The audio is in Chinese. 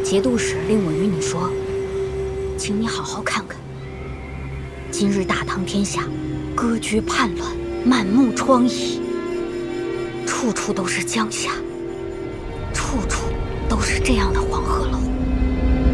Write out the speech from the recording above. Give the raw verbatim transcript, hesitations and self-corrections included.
节度使令我与你说，请你好好看看。今日大唐天下，割据叛乱，满目疮痍，处处都是江夏，处处都是这样的黄河